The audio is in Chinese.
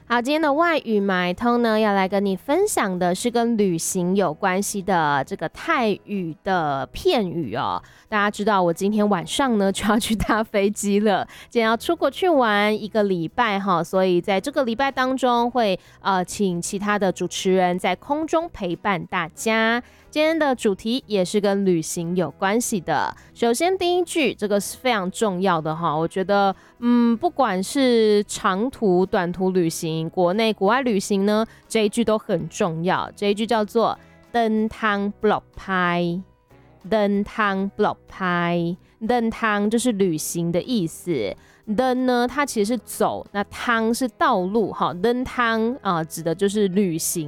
好，今天的外语买通呢，要来跟你分享的是跟旅行有关系的这个泰语的片语哦。大家知道，我今天晚上呢就要去搭飞机了，今天要出国去玩1个礼拜哈，所以在这个礼拜当中会请其他的主持人在空中陪伴大家。今天的主题也是跟旅行有关系的。首先第一句，这个是非常重要的哈，我觉得不管是长途、短途旅行、国内、国外旅行呢，这一句都很重要。这一句叫做登汤不落拍，登汤不落拍，登汤就是旅行的意思。登呢，它其实是走，那汤是道路哈。登汤指的就是旅行。